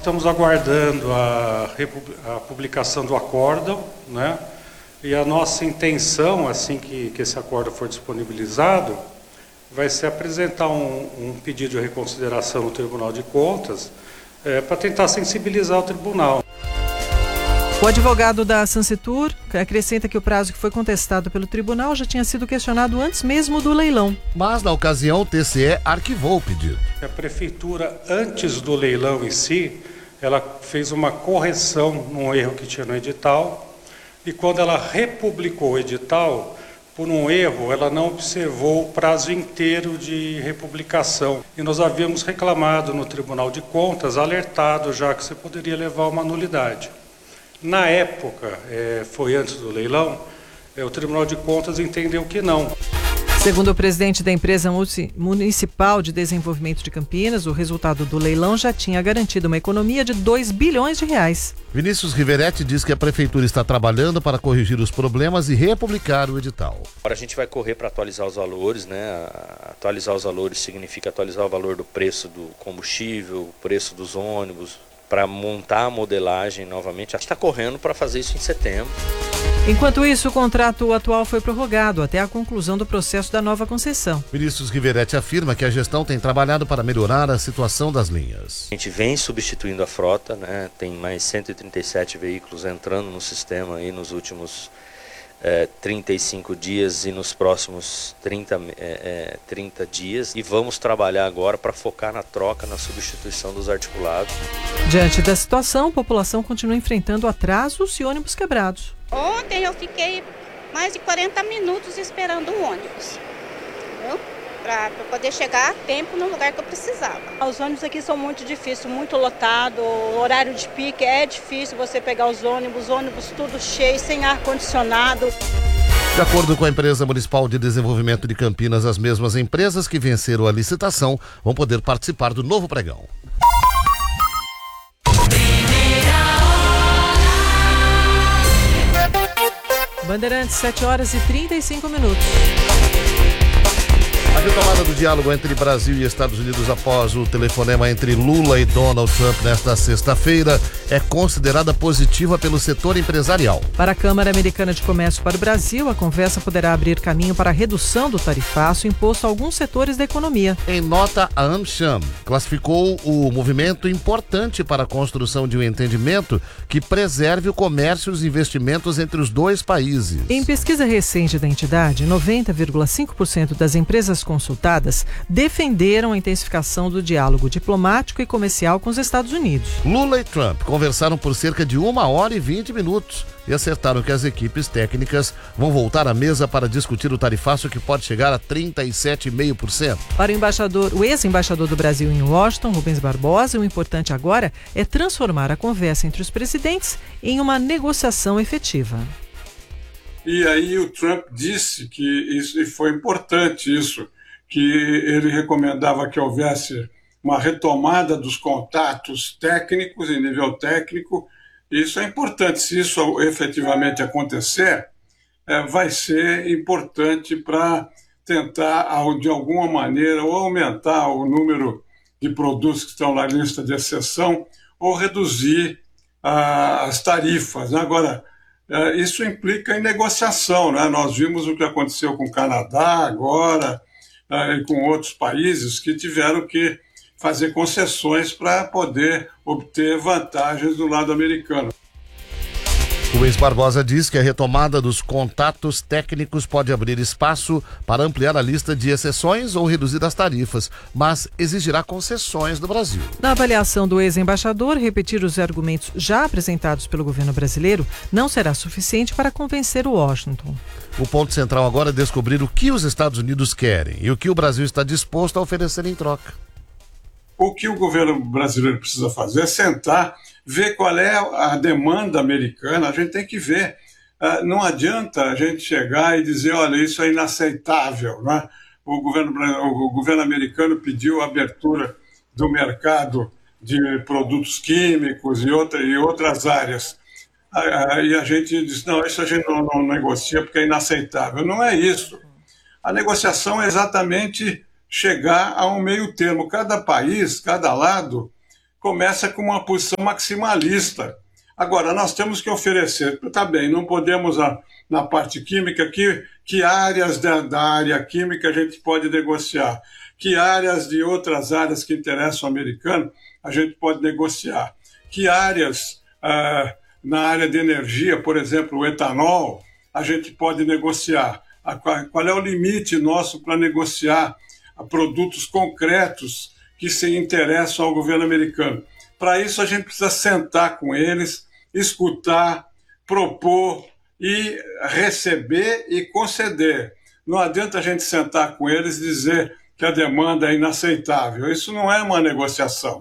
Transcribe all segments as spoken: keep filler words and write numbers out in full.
estamos aguardando a, a publicação do acórdão, né? E a nossa intenção, assim que, que esse acórdão for disponibilizado, vai ser apresentar um, um pedido de reconsideração no Tribunal de Contas é, para tentar sensibilizar o tribunal. O advogado da Sansetur acrescenta que o prazo que foi contestado pelo tribunal já tinha sido questionado antes mesmo do leilão. Mas, na ocasião, o T C E arquivou o pedido. A prefeitura, antes do leilão em si, ela fez uma correção num erro que tinha no edital, e quando ela republicou o edital, por um erro, ela não observou o prazo inteiro de republicação. E nós havíamos reclamado no Tribunal de Contas, alertado já que você poderia levar uma nulidade. Na época, é, foi antes do leilão, é, o Tribunal de Contas entendeu que não. Segundo o presidente da empresa municipal de desenvolvimento de Campinas, o resultado do leilão já tinha garantido uma economia de dois bilhões de reais. Vinícius Riveretti diz que a prefeitura está trabalhando para corrigir os problemas e republicar o edital. Agora a gente vai correr para atualizar os valores, né? Atualizar os valores significa atualizar o valor do preço do combustível, o preço dos ônibus, para montar a modelagem novamente. A gente está correndo para fazer isso em setembro. Enquanto isso, o contrato atual foi prorrogado até a conclusão do processo da nova concessão. Vinícius Riveretti afirma que a gestão tem trabalhado para melhorar a situação das linhas. A gente vem substituindo a frota, né? Tem mais cento e trinta e sete veículos entrando no sistema aí nos últimos é, trinta e cinco dias e nos próximos trinta, é, trinta dias. E vamos trabalhar agora para focar na troca, na substituição dos articulados. Diante da situação, a população continua enfrentando atrasos e ônibus quebrados. Ontem eu fiquei mais de quarenta minutos esperando o ônibus, entendeu? Para poder chegar a tempo no lugar que eu precisava. Os ônibus aqui são muito difíceis, muito lotado, o horário de pique é difícil você pegar os ônibus, ônibus tudo cheio, sem ar-condicionado. De acordo com a empresa municipal de desenvolvimento de Campinas, as mesmas empresas que venceram a licitação vão poder participar do novo pregão. Bandeirantes, sete horas e trinta e cinco minutos. A retomada do diálogo entre Brasil e Estados Unidos após o telefonema entre Lula e Donald Trump nesta sexta-feira é considerada positiva pelo setor empresarial. Para a Câmara Americana de Comércio para o Brasil, a conversa poderá abrir caminho para a redução do tarifaço imposto a alguns setores da economia. Em nota, a AmCham classificou o movimento importante para a construção de um entendimento que preserve o comércio e os investimentos entre os dois países. Em pesquisa recente da entidade, noventa vírgula cinco por cento das empresas consultadas defenderam a intensificação do diálogo diplomático e comercial com os Estados Unidos. Lula e Trump conversaram por cerca de uma hora e vinte minutos e acertaram que as equipes técnicas vão voltar à mesa para discutir o tarifaço que pode chegar a trinta e sete vírgula cinco por cento. Para o embaixador, o ex-embaixador do Brasil em Washington, Rubens Barbosa, o importante agora é transformar a conversa entre os presidentes em uma negociação efetiva. E aí o Trump disse que isso, e foi importante isso, que ele recomendava que houvesse uma retomada dos contatos técnicos, em nível técnico. Isso é importante. Se isso efetivamente acontecer, é, vai ser importante para tentar, de alguma maneira, ou aumentar o número de produtos que estão na lista de exceção, ou reduzir ah, as tarifas. Agora, isso implica em negociação, né? Nós vimos o que aconteceu com o Canadá agora e com outros países que tiveram que fazer concessões para poder obter vantagens do lado americano. Rubens Barbosa diz que a retomada dos contatos técnicos pode abrir espaço para ampliar a lista de exceções ou reduzir as tarifas, mas exigirá concessões do Brasil. Na avaliação do ex-embaixador, repetir os argumentos já apresentados pelo governo brasileiro não será suficiente para convencer o Washington. O ponto central agora é descobrir o que os Estados Unidos querem e o que o Brasil está disposto a oferecer em troca. O que o governo brasileiro precisa fazer é sentar, ver qual é a demanda americana. A gente tem que ver. Não adianta a gente chegar e dizer, olha, isso é inaceitável, né? O governo, o governo americano pediu a abertura do mercado de produtos químicos e, outra, e outras áreas. E a gente diz, não, isso a gente não, não negocia porque é inaceitável. Não é isso. A negociação é exatamente chegar a um meio termo. Cada país, cada lado, começa com uma posição maximalista. Agora, nós temos que oferecer, tá bem, não podemos, na parte química, que, que áreas da, da área química a gente pode negociar, que áreas de outras áreas que interessam ao americano a gente pode negociar, que áreas ah, na área de energia, por exemplo, o etanol, a gente pode negociar. A, qual é o limite nosso para negociar a produtos concretos que se interessam ao governo americano. Para isso, a gente precisa sentar com eles, escutar, propor e receber e conceder. Não adianta a gente sentar com eles e dizer que a demanda é inaceitável. Isso não é uma negociação.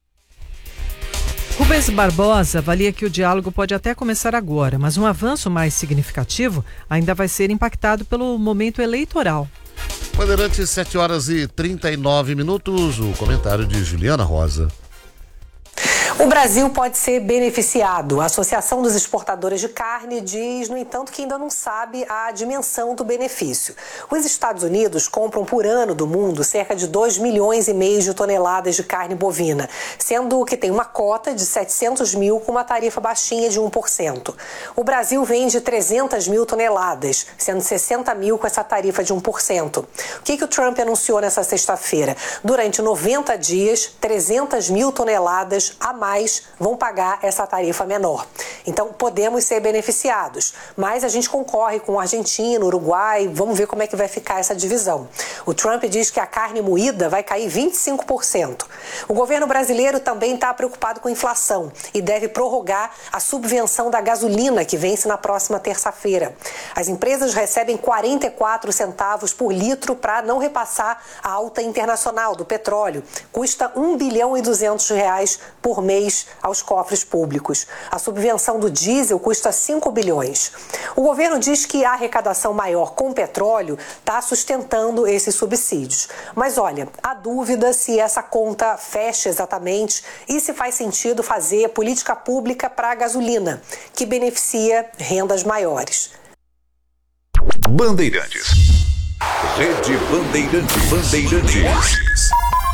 Rubens Barbosa avalia que o diálogo pode até começar agora, mas um avanço mais significativo ainda vai ser impactado pelo momento eleitoral. Bandeirantes, sete horas e trinta e nove minutos, o comentário de Juliana Rosa. O Brasil pode ser beneficiado. A Associação dos Exportadores de Carne diz, no entanto, que ainda não sabe a dimensão do benefício. Os Estados Unidos compram por ano do mundo cerca de dois milhões e meio de toneladas de carne bovina, sendo que tem uma cota de setecentos mil com uma tarifa baixinha de um por cento. O Brasil vende trezentas mil toneladas, sendo sessenta mil com essa tarifa de um por cento. O que, que o Trump anunciou nessa sexta-feira? Durante noventa dias, trezentas mil toneladas a mais vão pagar essa tarifa menor. Então, podemos ser beneficiados, mas a gente concorre com a Argentina, Uruguai, vamos ver como é que vai ficar essa divisão. O Trump diz que a carne moída vai cair vinte e cinco por cento. O governo brasileiro também está preocupado com a inflação e deve prorrogar a subvenção da gasolina, que vence na próxima terça-feira. As empresas recebem quarenta e quatro centavos por litro para não repassar a alta internacional do petróleo. Custa um bilhão e duzentos reais por mês aos cofres públicos. A subvenção do diesel custa cinco bilhões. O governo diz que a arrecadação maior com petróleo está sustentando esses subsídios. Mas olha, há dúvida se essa conta fecha exatamente e se faz sentido fazer política pública para a gasolina, que beneficia rendas maiores. Bandeirantes. Rede Bandeirantes. Bandeirantes.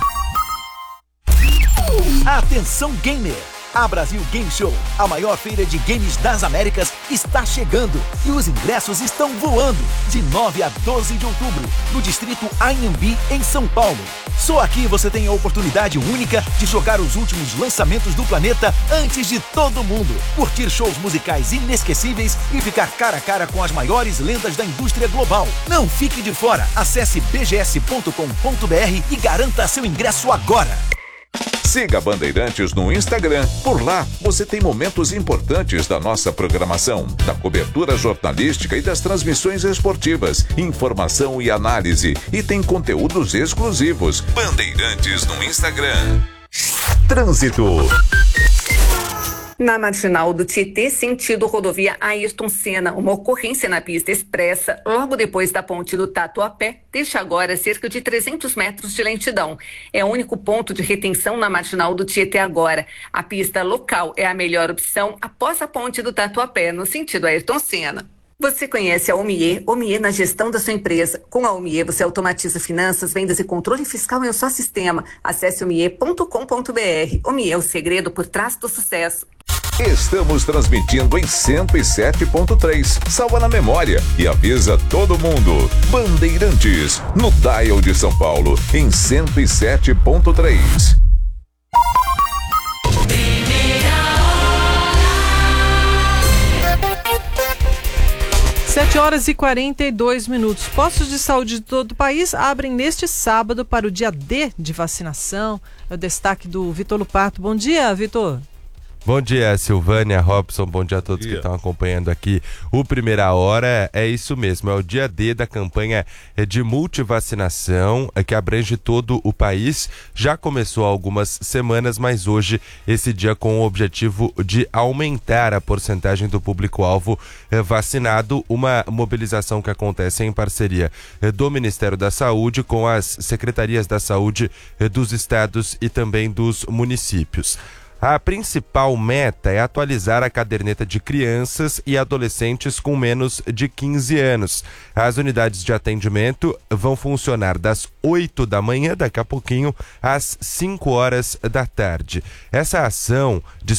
Atenção gamer! A Brasil Game Show, a maior feira de games das Américas, está chegando e os ingressos estão voando de nove a doze de outubro no distrito Anhembi, em São Paulo. Só aqui você tem a oportunidade única de jogar os últimos lançamentos do planeta antes de todo mundo, curtir shows musicais inesquecíveis e ficar cara a cara com as maiores lendas da indústria global. Não fique de fora, acesse b g s ponto com ponto b r e garanta seu ingresso agora. Siga Bandeirantes no Instagram. Por lá, você tem momentos importantes da nossa programação, da cobertura jornalística e das transmissões esportivas, informação e análise. E tem conteúdos exclusivos. Bandeirantes no Instagram. Trânsito. Na marginal do Tietê, sentido rodovia Ayrton Senna, uma ocorrência na pista expressa, logo depois da ponte do Tatuapé, deixa agora cerca de trezentos metros de lentidão. É o único ponto de retenção na marginal do Tietê agora. A pista local é a melhor opção após a ponte do Tatuapé, no sentido Ayrton Senna. Você conhece a Omie? Omie na gestão da sua empresa. Com a Omie você automatiza finanças, vendas e controle fiscal em um só sistema. Acesse omie ponto com ponto b r. Omie é o segredo por trás do sucesso. Estamos transmitindo em cento e sete ponto três. Salva na memória e avisa todo mundo. Bandeirantes, no dial de São Paulo, em cento e sete ponto três. sete horas e quarenta e dois minutos. Postos de saúde de todo o país abrem neste sábado para o dia D de vacinação. É o destaque do Vitor Lupato. Bom dia, Vitor. Bom dia, Silvânia, Robson, bom dia a todos dia. que estão acompanhando aqui o Primeira Hora. É isso mesmo, é o dia D da campanha de multivacinação que abrange todo o país. Já começou há algumas semanas, mas hoje esse dia com o objetivo de aumentar a porcentagem do público-alvo vacinado, uma mobilização que acontece em parceria do Ministério da Saúde com as secretarias da saúde dos estados e também dos municípios. A principal meta é atualizar a caderneta de crianças e adolescentes com menos de quinze anos. As unidades de atendimento vão funcionar das oito da manhã, daqui a pouquinho, às cinco horas da tarde. Essa ação